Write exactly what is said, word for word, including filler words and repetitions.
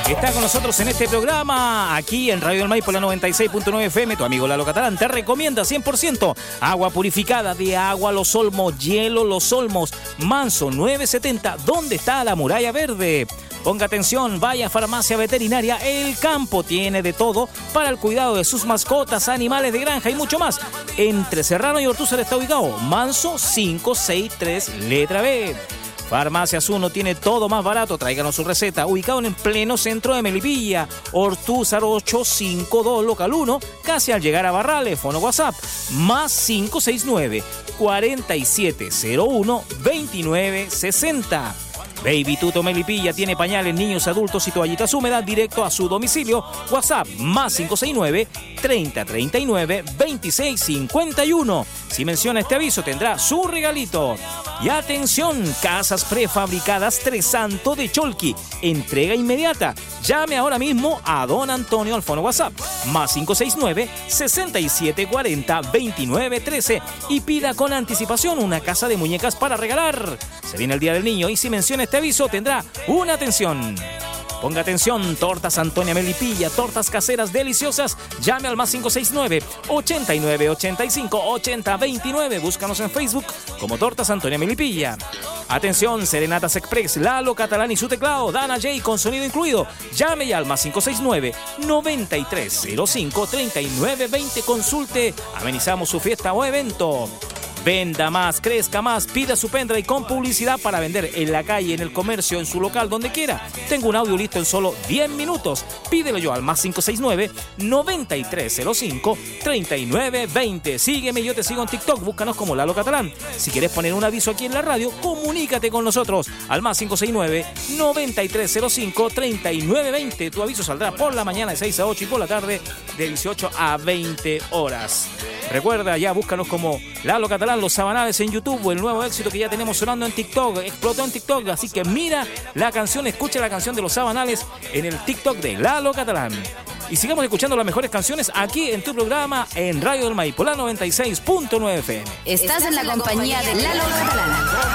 Está con nosotros en este programa, aquí en Radio del Maipo, la noventa y seis punto nueve F M. Tu amigo Lalo Catalán te recomienda cien por ciento agua purificada de Agua Los Olmos, hielo Los Olmos, Manso nueve setenta. ¿Dónde está la muralla verde? Ponga atención, vaya a Farmacia Veterinaria El Campo. Tiene de todo para el cuidado de sus mascotas, animales de granja y mucho más. Entre Serrano y Ortúzar está ubicado Manso quinientos sesenta y tres, letra B. Farmacias uno tiene todo más barato. Tráiganos su receta. Ubicado en el pleno centro de Melipilla. Ortúzar ochocientos cincuenta y dos, local uno, casi al llegar a Barrales. Fono WhatsApp más cinco seis nueve, cuatro siete cero uno, dos nueve seis cero. Baby Tuto Melipilla tiene pañales, niños, adultos y toallitas húmedas directo a su domicilio. WhatsApp más cinco seis nueve, treinta treinta y nueve, veintiséis cincuenta y uno. Si menciona este aviso tendrá su regalito. Y atención, casas prefabricadas Tres Santos de Cholqui. Entrega inmediata. Llame ahora mismo a Don Antonio al fono WhatsApp más cinco seis nueve, sesenta y siete cuarenta, veintinueve trece y pida con anticipación una casa de muñecas para regalar. Se viene el Día del Niño y si menciona este aviso tendrá una atención. Ponga atención, Tortas Antonia Melipilla, tortas caseras deliciosas. Llame al más cinco seis nueve, ochenta y nueve ochenta y cinco, ochenta veintinueve. Búscanos en Facebook como Tortas Antonia Melipilla. Atención, Serenatas Express, Lalo Catalán y su teclado, Dana J con sonido incluido. Llame ya al más cinco seis nueve, noventa y tres cero cinco, treinta y nueve veinte. Consulte, amenizamos su fiesta o evento. Venda más, crezca más, pida su pendrive con publicidad para vender en la calle, en el comercio, en su local, donde quiera. Tengo un audio listo en solo diez minutos. Pídelo yo al más cinco seis nueve, noventa y tres cero cinco, treinta y nueve veinte. Sígueme, yo te sigo en TikTok, búscanos como Lalo Catalán. Si quieres poner un aviso aquí en la radio, comunícate con nosotros al más cinco seis nueve, noventa y tres cero cinco, treinta y nueve veinte. Tu aviso saldrá por la mañana de seis a ocho y por la tarde de dieciocho a veinte horas. Recuerda, ya búscanos como Lalo Catalán, Los Sabanales en YouTube, o el nuevo éxito que ya tenemos sonando en TikTok. Explotó en TikTok, así que mira la canción, escucha la canción de Los Sabanales en el TikTok de Lalo Catalán. Y sigamos escuchando las mejores canciones aquí en tu programa en Radio del Maipo, la noventa y seis punto nueve F M. Estás en la compañía de Lalo Catalán.